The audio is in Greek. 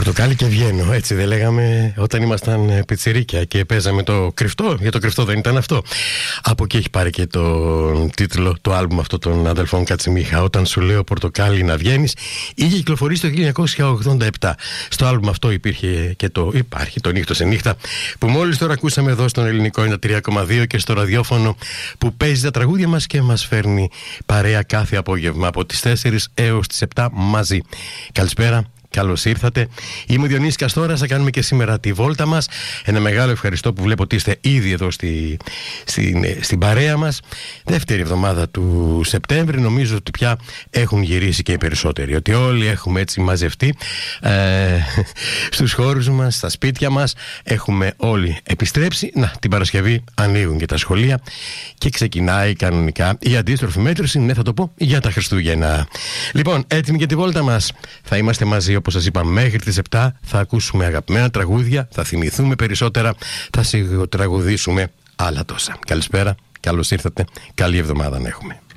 Πορτοκάλι και βγαίνω, έτσι δεν λέγαμε όταν ήμασταν πιτσιρίκια και παίζαμε το κρυφτό? Για το κρυφτό δεν ήταν αυτό? Από εκεί έχει πάρει και το τίτλο το άλμπουμ αυτό των αδελφών Κατσιμίχα. Όταν σου λέω Πορτοκάλι να βγαίνεις, είχε κυκλοφορήσει το 1987. Στο άλμπουμ αυτό υπάρχει το Νύχτο σε νύχτα, που μόλις τώρα ακούσαμε εδώ στον Ελληνικό 93,2 και στο ραδιόφωνο που παίζει τα τραγούδια μας και μας φέρνει παρέα κάθε απόγευμα από τις 4 έως τις 7 μαζί. Καλησπέρα. Καλώς ήρθατε. Είμαι ο Διονύσης Καστόρας. Θα κάνουμε και σήμερα τη βόλτα μας. Ένα μεγάλο ευχαριστώ που βλέπω ότι είστε ήδη εδώ στην παρέα μας. Δεύτερη εβδομάδα του Σεπτέμβρη. Νομίζω ότι πια έχουν γυρίσει και οι περισσότεροι. Ότι όλοι έχουμε έτσι μαζευτεί στους χώρους μας, στα σπίτια μας. Έχουμε όλοι επιστρέψει. Να, την Παρασκευή ανοίγουν και τα σχολεία και ξεκινάει κανονικά η αντίστροφη μέτρηση. Ναι, θα το πω, για τα Χριστούγεννα. Λοιπόν, έτοιμοι για τη βόλτα μας. Θα είμαστε μαζί, όπως σας είπα, μέχρι τις 7. Θα ακούσουμε αγαπημένα τραγούδια, θα θυμηθούμε περισσότερα, θα τραγουδήσουμε άλλα τόσα. Καλησπέρα, καλώς ήρθατε, καλή εβδομάδα να έχουμε.